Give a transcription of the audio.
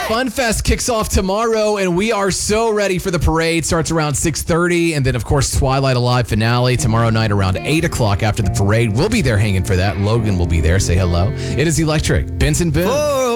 Fun Fest kicks off tomorrow, and we are so ready for the parade. Starts around 6:30, and then, of course, Twilight Alive finale tomorrow night around 8 o'clock after the parade. We'll be there hanging for that. Logan will be there. Say hello. It is electric. Benson Boone.